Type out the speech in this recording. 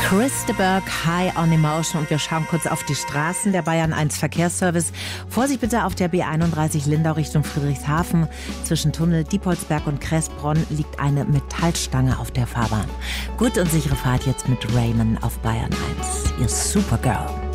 Chris de Burgh, High on Emotion, und wir schauen kurz auf die Straßen. Der Bayern 1 Verkehrsservice. Vorsicht bitte auf der B31 Lindau Richtung Friedrichshafen. Zwischen Tunnel Diepholzberg und Kressbronn liegt eine Metallstange auf der Fahrbahn. Gut und sichere Fahrt jetzt mit Raymond auf Bayern 1. Ihr Supergirl.